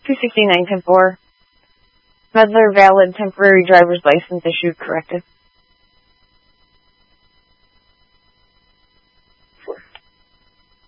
269-10-4. Another valid temporary driver's license issued corrected.